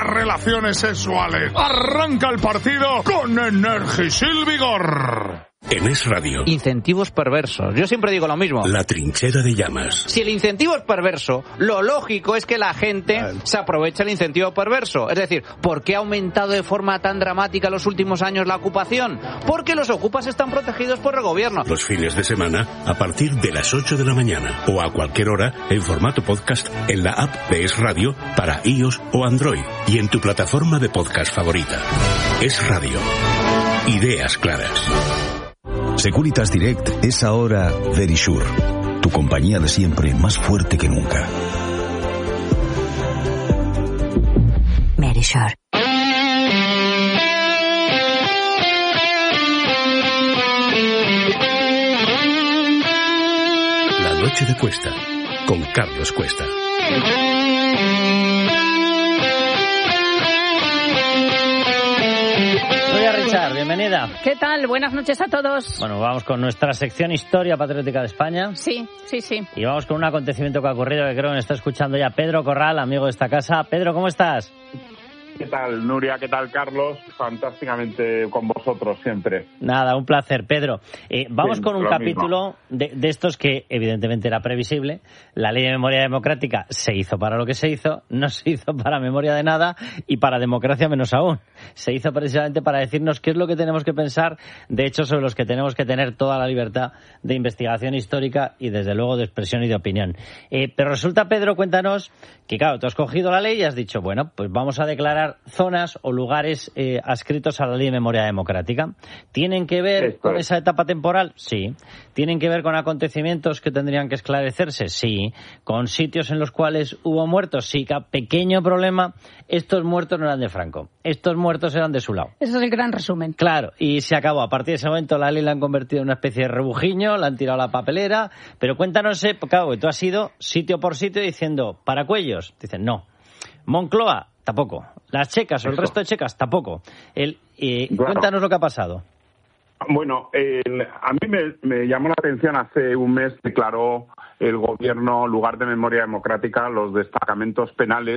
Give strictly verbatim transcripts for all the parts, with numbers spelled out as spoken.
relaciones sexuales. Arranca el partido con Energisil Vigor. En Es Radio. Incentivos perversos. Yo siempre digo lo mismo. La trinchera de llamas. Si el incentivo es perverso, lo lógico es que la gente se aproveche el incentivo perverso. Es decir, ¿por qué ha aumentado de forma tan dramática en los últimos años la ocupación? Porque los ocupas están protegidos por el gobierno. Los fines de semana a partir de las ocho de la mañana o a cualquier hora en formato podcast en la app de Es Radio para iOS o Android y en tu plataforma de podcast favorita. Es Radio. Ideas claras. Securitas Direct es ahora Verisure, tu compañía de siempre más fuerte que nunca. Verisure. La noche de Cuesta, con Carlos Cuesta. Richard, bienvenida. ¿Qué tal? Buenas noches a todos. Bueno, vamos con nuestra sección Historia Patriótica de España. Sí, sí, sí. Y vamos con un acontecimiento que ha ocurrido que creo que me está escuchando ya Pedro Corral, amigo de esta casa. Pedro, ¿cómo estás? ¿Qué tal, Nuria? ¿Qué tal, Carlos? Fantásticamente con vosotros siempre. Nada, un placer, Pedro. Eh, vamos sí, con un capítulo de, de estos que evidentemente era previsible. La Ley de Memoria Democrática se hizo para lo que se hizo, no se hizo para memoria de nada y para democracia menos aún. Se hizo precisamente para decirnos qué es lo que tenemos que pensar, de hecho, sobre los que tenemos que tener toda la libertad de investigación histórica y, desde luego, de expresión y de opinión. Eh, pero resulta, Pedro, cuéntanos que, claro, tú has cogido la ley y has dicho, bueno, pues vamos a declarar zonas o lugares eh, adscritos a la Ley de Memoria Democrática. ¿Tienen que ver Esto con es. esa etapa temporal? Sí. ¿Tienen que ver con acontecimientos que tendrían que esclarecerse? Sí. ¿Con sitios en los cuales hubo muertos? Sí. Pequeño problema, estos muertos no eran de Franco. Estos muertos eran de su lado. Ese es el gran resumen. Claro, y se acabó. A partir de ese momento la ley la han convertido en una especie de rebujiño, la han tirado a la papelera, pero cuéntanos, eh, claro, tú has ido sitio por sitio diciendo, ¿Paracuellos? Dicen, no. Moncloa, tampoco. Las checas o el resto de checas, tampoco. El, eh, claro. Cuéntanos lo que ha pasado. Bueno, eh, a mí me, me llamó la atención, hace un mes declaró el gobierno lugar de memoria democrática los destacamentos penales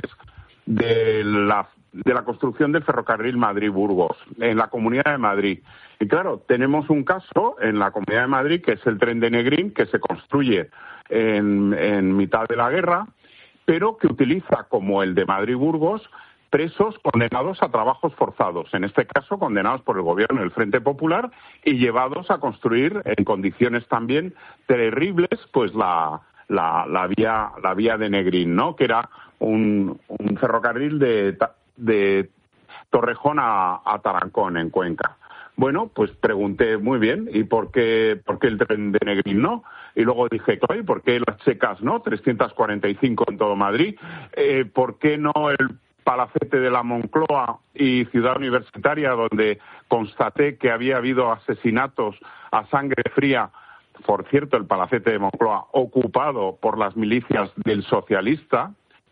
de la, de la construcción del ferrocarril Madrid-Burgos, en la Comunidad de Madrid. Y claro, tenemos un caso en la Comunidad de Madrid, que es el tren de Negrín, que se construye en, en mitad de la guerra, pero que utiliza, como el de Madrid-Burgos, presos condenados a trabajos forzados, en este caso condenados por el gobierno del Frente Popular y llevados a construir en condiciones también terribles, pues la, la, la vía la vía de Negrín, ¿no? Que era un, un ferrocarril de, de Torrejón a, a Tarancón, en Cuenca. Bueno, pues pregunté muy bien, ¿y por qué, por qué el tren de Negrín no? Y luego dije, claro, ¿y por qué las checas no? trescientas cuarenta y cinco en todo Madrid. Eh, ¿Por qué no el Palacete de la Moncloa y Ciudad Universitaria, donde constaté que había habido asesinatos a sangre fría? Por cierto, el Palacete de Moncloa ocupado por las milicias del socialista.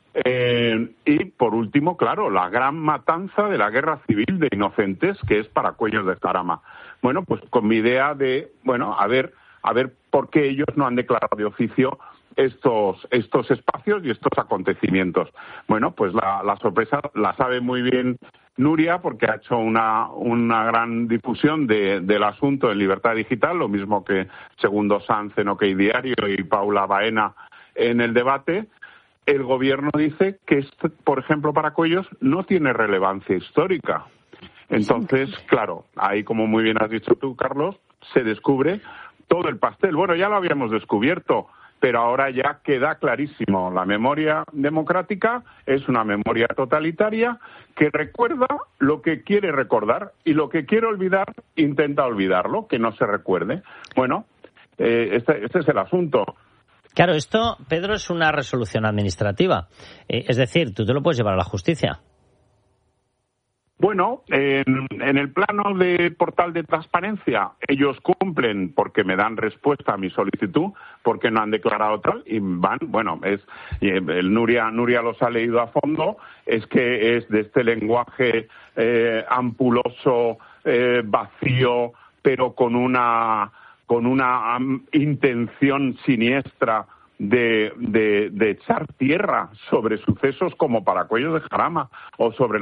Eh, y, por último, claro, la gran matanza de la guerra civil de inocentes, que es Paracuellos de Jarama. Bueno, pues con mi idea de, bueno, a ver, a ver por qué ellos no han declarado de oficio estos estos espacios y estos acontecimientos. Bueno, pues la, la sorpresa la sabe muy bien Nuria, porque ha hecho una, una gran difusión de, del asunto en Libertad Digital, lo mismo que Segundo Sanz en OK Diario y Paula Baena en El Debate. El gobierno dice que, este, por ejemplo, Paracuellos no tiene relevancia histórica. Entonces, claro, ahí, como muy bien has dicho tú, Carlos, se descubre todo el pastel. Bueno, ya lo habíamos descubierto, pero ahora ya queda clarísimo. La memoria democrática es una memoria totalitaria que recuerda lo que quiere recordar y lo que quiere olvidar intenta olvidarlo, que no se recuerde. Bueno, eh, este, este es el asunto. Claro, esto, Pedro, es una resolución administrativa. Eh, es decir, tú te lo puedes llevar a la justicia. Bueno, en, en el plano de portal de transparencia, ellos cumplen porque me dan respuesta a mi solicitud, porque no han declarado tal, y van, bueno, es el Nuria, Nuria los ha leído a fondo, es que es de este lenguaje eh, ampuloso, eh, vacío, pero con una... con una um, intención siniestra de, de, de echar tierra sobre sucesos como Paracuellos de Jarama o sobre